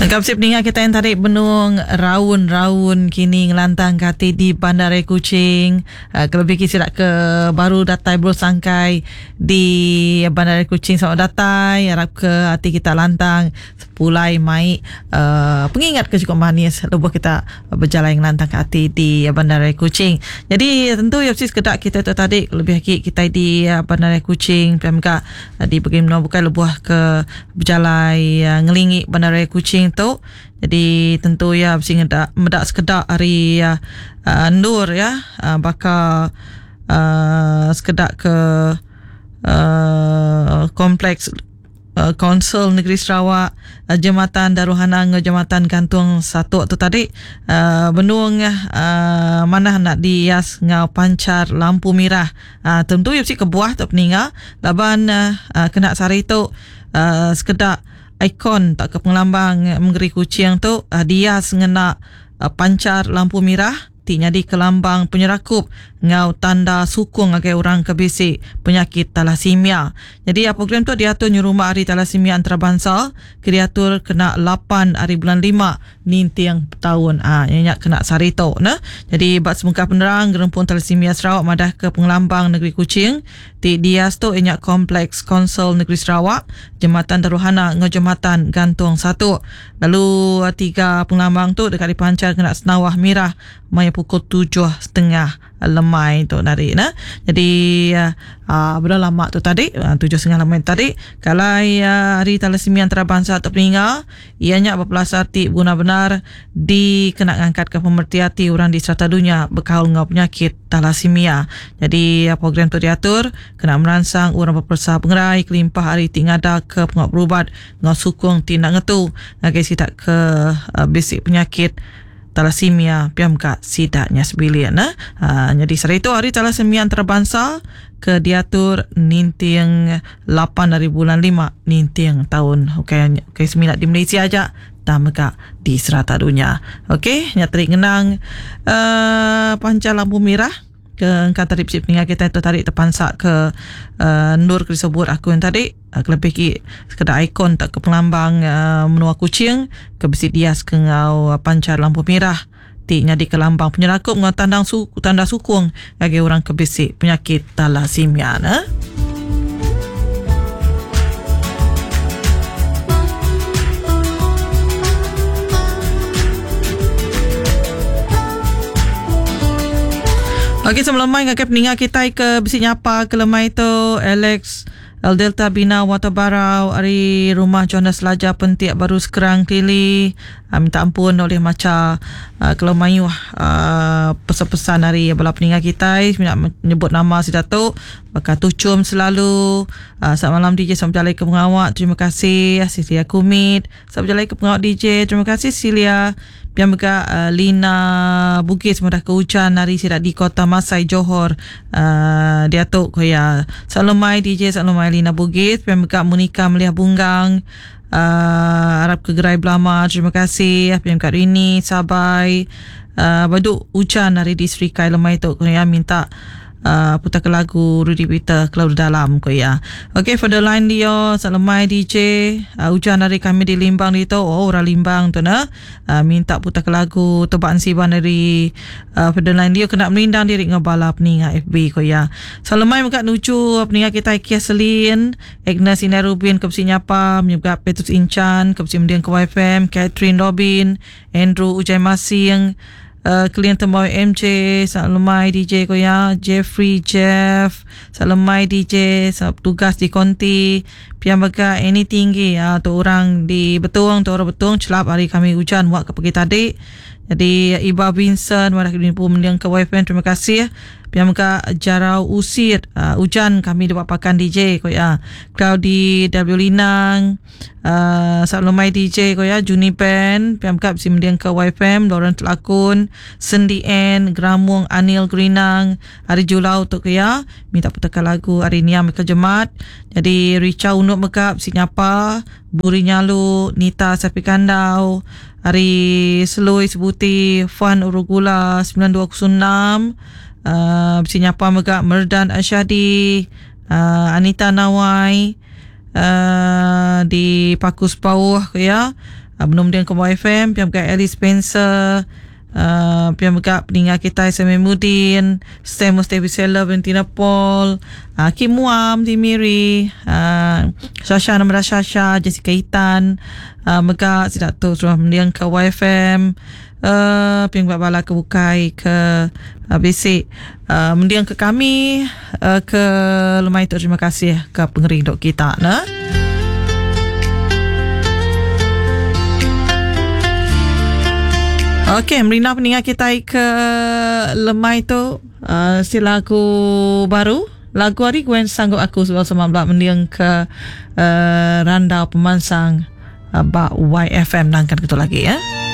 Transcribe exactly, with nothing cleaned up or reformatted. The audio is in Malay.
Kapsip ningat kita yang tarik benung raun-raun kini ngelantang kati di Bandar Kuching. Uh, kelebih kisah ke baru datai bro sangkai di Bandar Kuching. Selamat datai. Harap ke hati kita lantang sepulai mai uh, pengingat ke cukup manis lebuh kita berjalan ngelantang kati di Bandar Kuching. Jadi tentu ya sis kedak kita tu tadi lebih lagi kita di uh, Bandar Kuching. Pemka uh, di bagaimana bukan lebuh ke berjalan uh, ngelingi Bandar Kuching tu. Jadi tentu ya mesti ngedak medak sekedak hari uh, uh, Nur ya uh, bakal uh, sekedak ke uh, kompleks uh, Konsul Negeri Sarawak, uh, Jambatan Daruhanang, Jambatan Gantung satu tu tadi uh, benung uh, mana nak dihias ngau pancar lampu merah. Uh, tentu ya mesti kebuah tu peninga laban uh, uh, kena sari tu uh, sekedak ikon tak ke pengelambang Negeri Kuching tu uh, dia ngena uh, pancar lampu merah ti nyadi kelambang penyerakup ngau tanda sukung agai orang kebisi penyakit talasemia. Jadi uh, program tu diatur nyuruma hari talasemia antarabangsa ke diatur kena lapan hari bulan lima nintiang tahun ah uh, nyak kena sari tu nah. Jadi bak semungkah penerang gerempun talasemia Sarawak madah ke pengelambang Negeri Kuching ti dias tu nyak kompleks Konsul Negeri Sarawak, Jambatan Daruhana ngau Jambatan Gantung satu. Lalu uh, tiga pengelambang tu dekat dipancar kena senawah merah mai pukul tujuh setengah lemai tu dari nah. Jadi uh, uh, berapa lama tu tadi uh, tujuh setengah lemai tadi kalau uh, hari talasemia antarabangsa atau peninga ianya berpelasar ti benar-benar dikena angkat ke pemerhati orang di serata dunia berkaul ngau penyakit talasemia. Jadi uh, program tu diatur kena merangsang orang berpersa pengerai kelimpah hari ti ngada ke pengok berubat ngau sukung ti nak ngetu ngagai sidak ke uh, basic penyakit talasemia piamka sidaknya sebilian nah. Ha, jadi sehari itu hari talasemia antarabangsa ke diatur nintiang lapan dari bulan lima nintiang tahun okey okey sembilan di Malaysia aja tamaka di serata dunia. Okey nyatri ngenang uh, pancar lampu merah ke engkau tadi psip peninggal kita itu tarik terpansak ke uh, Nur ke disebut aku yang tadi uh, kelebih ki sekedar ikon tak ke pelambang uh, menua Kuching ke besi dias ke ngau uh, pancar lampu merah ti nyadi ke lambang penyerakup ngau tandang suku tanda sukung bagi orang ke besi penyakit talasemia nah. Okey, sebelum main ngakap peningat kita ke besi nyapa ke lemai tu Alex L Delta Bina Waterbarau hari rumah Jonas Laja Pentiak Baru Sekerang Tili uh, minta ampun oleh macam uh, kalau mayu uh, pesan-pesan hari bala peningat kita nak menyebut nama si Datuk bakal tucum selalu uh, selamat malam D J selamat berjalan ke pengawak terima kasih Silia Kumit selamat berjalan ke pengawak D J terima kasih Silia Pian juga uh, Lina Bugis mudah ke hujan hari sidak di Kota Masai Johor uh, dia tu koya Salomai D J Salomai Lina Bugis pian juga Monika Meliah Bunggang uh, Arab ke Gerai Belama terima kasih pian juga Rini Sabai uh, baduk hujan hari di Sri Kai Lemai tu koya minta Uh, putar ke lagu Rudy Peter Cloud Dalam ko ya. Okay, for the line dia Salamai D J uh, hujan hari kami di Limbang itu oh orang Limbang tu na uh, minta putar ke lagu Tobaan Siban dari uh, for the line dia kena melindang diri ngabala peninga F B ko ya. Salamai muka nucu peninga kita Kia Selin Agnes Ina Rubin kepsi nyapa juga Petrus Incan kepsi mendiang ke Y F M Catherine Robin Andrew Ujai Masing Uh, klien tembau M J Salamai D J ko ya Jeffrey Jeff Salamai D J tugas di konti pian baga any tinggi ya tu orang di Betung tu orang Betung celap hari kami hujan buat ke pagi tadi. Jadi Iba Vincent wadah kinipu mendiang ke Y F M terima kasih pian baga Jarau Usir uh, hujan kami dapat pakan D J ko ya Claudi W Linang uh, Salamai D J ko ya Juni Pen pian baga bisi mendiang ke Y F M Lauren Telakun Sendi N Gramung Anil Grinang hari Julau tu ko ya minta putarkan lagu hari ni mereka jemaat. Jadi Richa Unuk Mekap si nyapa Buri Nyalu Nita Sapi Kandau hari Seloi Sebuti Fuan Urugula sembilan dua kosong enam uh, si nyapa Megak Merdan Asyadi uh, Anita Nawai uh, di Pakus Bawah ya uh, belum dia ke Y F M pian berkat Alice Spencer, uh, pian berkat peninggal kita Ismail Mudin, Stem Mustafi Seller Valentina Paul, uh, Kim Muam, Timiri, uh, Shasha Namra Shasha, Jessica Itan, uh, berkat sidak tu suruh mendiang ke Y F M, uh, pian berkat bala ke bukai ke uh, basic uh, mendiang ke kami uh, ke lemai tu. Terima kasih ke pengering dok kita nah. Okey, Merina peninggal kita ke lemai tu uh, si lagu baru. Lagu hari Gwen Sanggup Aku sebab sama belak mendiang ke uh, Randau Pemansang uh, Bak Y F M nangkan gitu lagi ya.